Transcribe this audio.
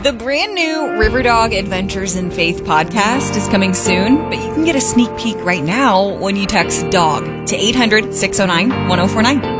The brand new Riverdog Adventures in Faith podcast is coming soon, but you can get a sneak peek right now when you text DOG to 800-609-1049.